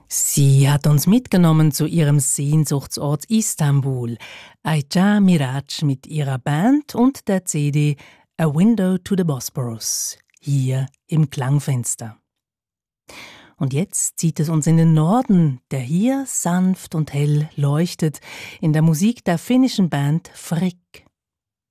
Sie hat uns mitgenommen zu ihrem Sehnsuchtsort Istanbul. Ayça Miraç mit ihrer Band und der CD A Window to the Bosporus, hier im Klangfenster. Und jetzt zieht es uns in den Norden, der hier sanft und hell leuchtet, in der Musik der finnischen Band Frick.